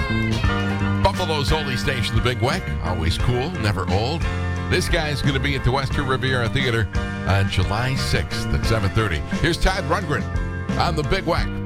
Buffalo's only station, The Big Weck. Always cool, never old. This guy's going to be at the Western Riviera Theater on July 6th at 7:30. Here's Todd Rundgren on The Big Weck